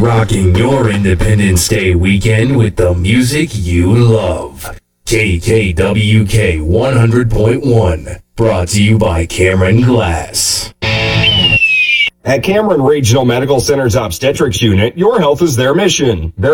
rocking your Independence Day weekend with the music you love. KKWK 100.1, brought to you by Cameron Glass. At Cameron Regional Medical Center's Obstetrics Unit, your health is their mission.